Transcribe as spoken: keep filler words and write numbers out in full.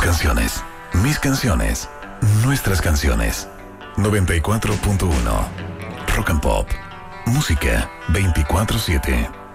canciones, mis canciones, nuestras canciones. noventa y cuatro punto uno Rock and Pop. Música veinticuatro siete.